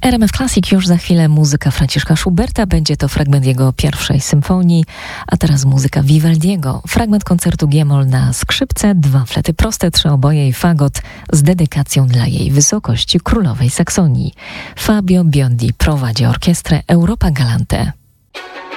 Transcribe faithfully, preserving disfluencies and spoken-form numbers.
R M F Classic już za chwilę muzyka Franciszka Schuberta, będzie to fragment jego pierwszej symfonii, a teraz muzyka Vivaldiego, fragment koncertu G-moll na skrzypce, dwa flety proste, trzy oboje i fagot z dedykacją dla jej wysokości królowej Saksonii. Fabio Biondi prowadzi orkiestrę Europa Galante.